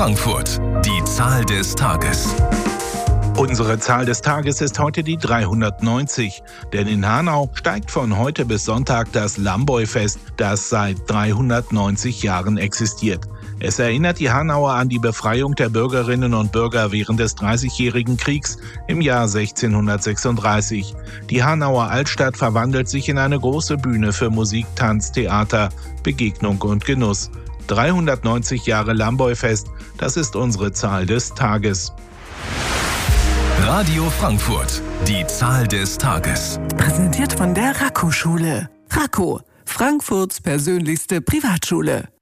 Frankfurt. Die Zahl des Tages. Unsere Zahl des Tages ist heute die 390, denn in Hanau steigt von heute bis Sonntag das Lamboy-Fest, das seit 390 Jahren existiert. Es erinnert die Hanauer an die Befreiung der Bürgerinnen und Bürger während des Dreißigjährigen Kriegs im Jahr 1636. Die Hanauer Altstadt verwandelt sich in eine große Bühne für Musik, Tanz, Theater, Begegnung und Genuss. 390 Jahre Lamboy-Fest, das ist unsere Zahl des Tages. Radio Frankfurt. Die Zahl des Tages. Präsentiert von der Raco-Schule. Raco, Frankfurts persönlichste Privatschule.